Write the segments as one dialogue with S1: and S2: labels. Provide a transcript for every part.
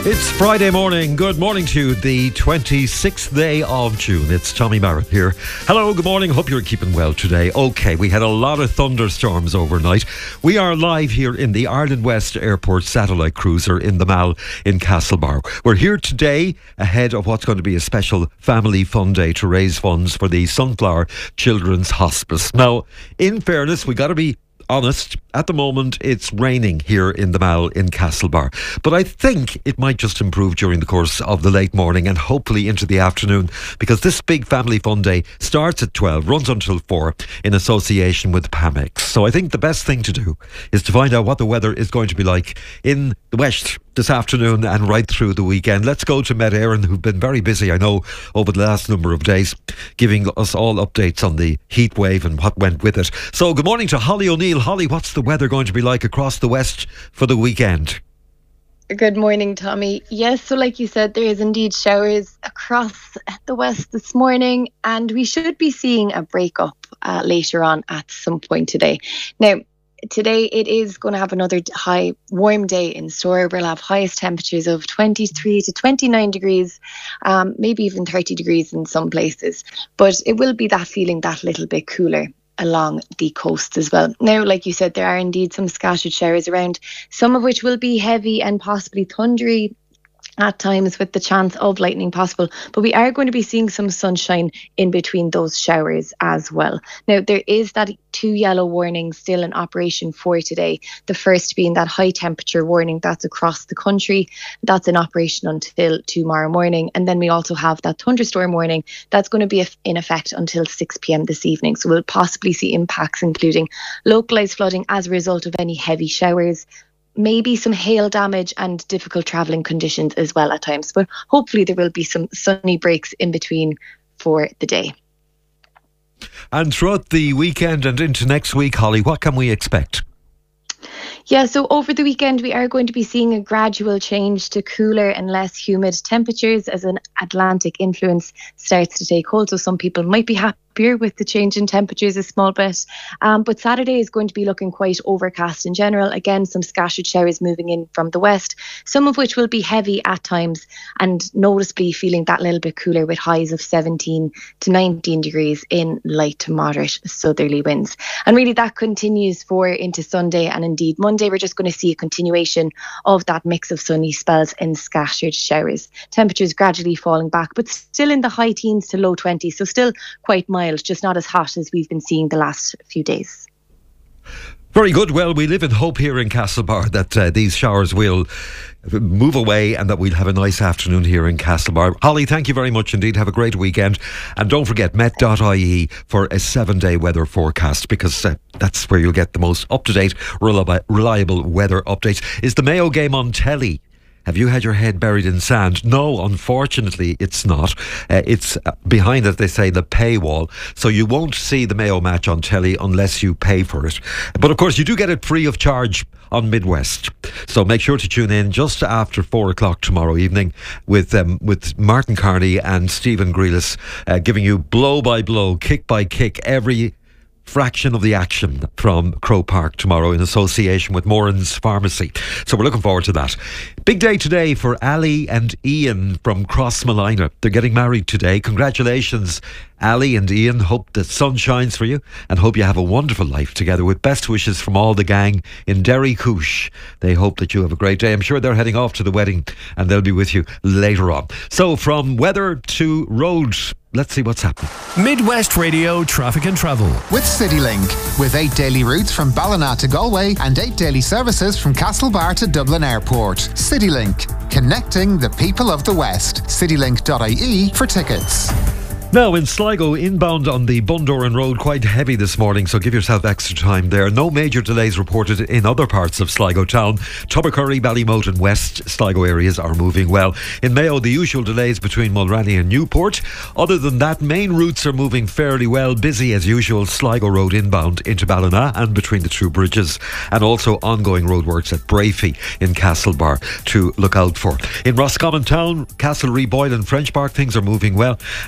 S1: It's Friday morning. Good morning to you, the 26th day of June. It's Tommy Barrett here. Hello, good morning. Hope you're keeping well today. Okay, we had a lot of thunderstorms overnight. We are live here in the Ireland West Airport satellite cruiser in the Mall in Castlebar. We're here today ahead of what's going to be a special family fun day to raise funds for the Sunflower Children's Hospice. Now, in fairness, we got to be honest, at the moment it's raining here in the Mall in Castlebar, but I think it might just improve during the course of the late morning and hopefully into the afternoon, because this big family fun day starts at 12, runs until 4 in association with PAMEX. So I think the best thing to do is to find out what the weather is going to be like in the west this afternoon and right through the weekend. Let's go to Met Éireann, who've been very busy, I know, over the last number of days, giving us all updates on the heat wave and what went with it. So good morning to Holly O'Neill. Holly, what's the weather going to be like across the west for the weekend?
S2: Good morning, Tommy. Yes, so like you said, there is indeed showers across the west this morning, and we should be seeing a break-up later on at some point today. Now, today it is going to have another high warm day in store. We'll have highest temperatures of 23 to 29 degrees, maybe even 30 degrees in some places. But it will be that feeling that little bit cooler along the coast as well. Now, like you said, there are indeed some scattered showers around, some of which will be heavy and possibly thundery at times with the chance of lightning possible, but we are going to be seeing some sunshine in between those showers as well. Now, there is that 2 yellow warnings still in operation for today. The first being that high temperature warning that's across the country. That's in operation until tomorrow morning. And then we also have that thunderstorm warning that's going to be in effect until 6 p.m. this evening. So we'll possibly see impacts including localised flooding as a result of any heavy showers, maybe some hail damage and difficult travelling conditions as well at times. But hopefully there will be some sunny breaks in between for the day.
S1: And throughout the weekend and into next week, Holly, what can we expect?
S2: Yeah, so over the weekend we are going to be seeing a gradual change to cooler and less humid temperatures as an Atlantic influence starts to take hold. So some people might be happier with the change in temperatures a small bit. But Saturday is going to be looking quite overcast in general. Again, some scattered showers moving in from the west, some of which will be heavy at times and noticeably feeling that little bit cooler with highs of 17 to 19 degrees in light to moderate southerly winds. And really that continues for into Sunday and indeed Monday. We're just going to see a continuation of that mix of sunny spells and scattered showers. Temperatures gradually falling back, but still in the high teens to low 20s, so still quite mild, just not as hot as we've been seeing the last few days.
S1: Very good. Well, we live in hope here in Castlebar that these showers will move away and that we'll have a nice afternoon here in Castlebar. Holly, thank you very much indeed. Have a great weekend. And don't forget met.ie for a 7-day weather forecast, because that's where you'll get the most up-to-date, reliable weather updates. Is the Mayo game on telly? Have you had your head buried in sand? No, unfortunately, it's not. It's behind, as they say, the paywall. So you won't see the Mayo match on telly unless you pay for it. But of course, you do get it free of charge on Midwest. So make sure to tune in just after 4 o'clock tomorrow evening with Martin Carney and Stephen Grealis giving you blow by blow, kick by kick, every fraction of the action from Croke Park tomorrow in association with Moran's Pharmacy. So we're looking forward to that. Big day today for Ali and Ian from Crossmolina. They're getting married today. Congratulations, Ali and Ian. Hope the sun shines for you and hope you have a wonderful life together, with best wishes from all the gang in Derry Coosh. They hope that you have a great day. I'm sure they're heading off to the wedding and they'll be with you later on. So from weather to roads, let's see what's happening.
S3: Midwest Radio Traffic and Travel
S4: with CityLink, with 8 daily routes from Ballina to Galway and 8 daily services from Castlebar to Dublin Airport. CityLink, connecting the people of the West. CityLink.ie for tickets.
S1: Now in Sligo, inbound on the Bundoran Road, quite heavy this morning, so give yourself extra time there. No major delays reported in other parts of Sligo town. Tubbercurry, Ballymote and West Sligo areas are moving well. In Mayo, the usual delays between Mulranny and Newport. Other than that, main routes are moving fairly well. Busy as usual, Sligo Road inbound into Ballina and between the two bridges. And also ongoing roadworks at Brafey in Castlebar to look out for. In Roscommon town, Castlereagh, Boyle and French Park, things are moving well. And across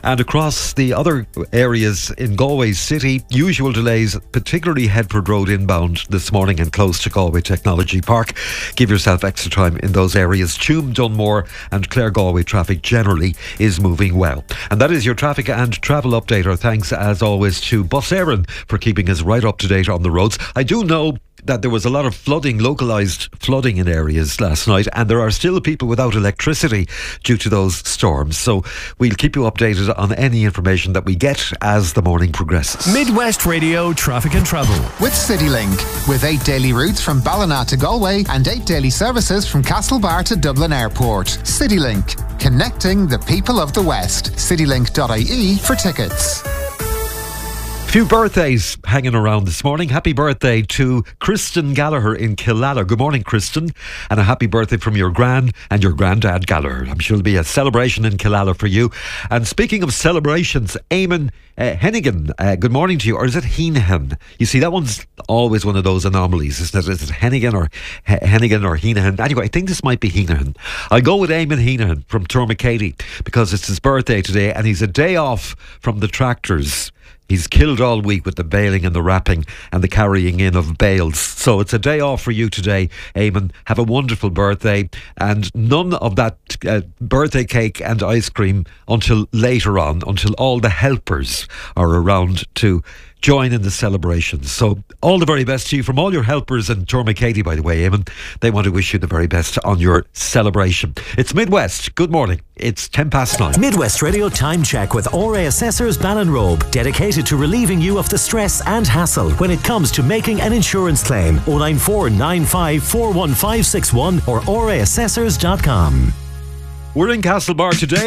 S1: across the other areas in Galway City, usual delays, particularly Headford Road inbound this morning and close to Galway Technology Park. Give yourself extra time in those areas. Tuam, Dunmore and Clare Galway traffic generally is moving well. And that is your traffic and travel update. Our thanks as always to Bus Éireann for keeping us right up to date on the roads. I do know that there was a lot of flooding, localised flooding in areas last night, and there are still people without electricity due to those storms. So we'll keep you updated on any information that we get as the morning progresses.
S3: Midwest Radio Traffic and Travel
S4: with CityLink. With 8 daily routes from Ballina to Galway and 8 daily services from Castlebar to Dublin Airport. CityLink, connecting the people of the West. CityLink.ie for tickets.
S1: Few birthdays hanging around this morning. Happy birthday to Kristen Gallagher in Killala. Good morning, Kristen. And a happy birthday from your gran and your granddad Gallagher. I'm sure it'll be a celebration in Killala for you. And speaking of celebrations, Eamon Hennigan, good morning to you. Or is it Heenahan? You see, that one's always one of those anomalies, isn't it? Is it Hennigan or Heenahan? Anyway, I think this might be Heenahan. I'll go with Eamon Heenahan from Tourmakeady because it's his birthday today and he's a day off from the tractors. He's killed all week with the baling and the wrapping and the carrying in of bales. So it's a day off for you today, Eamon. Have a wonderful birthday. And none of that birthday cake and ice cream until later on, until all the helpers are around to join in the celebrations. So all the very best to you from all your helpers and Tourmakeady, by the way, Eamon. They want to wish you the very best on your celebration. It's Midwest. Good morning. It's 9:10.
S5: Midwest Radio Time Check with RA Assessors Ballinrobe, dedicated to relieving you of the stress and hassle when it comes to making an insurance claim. 09495 41561 or raassessors.com.
S1: We're in Castlebar today.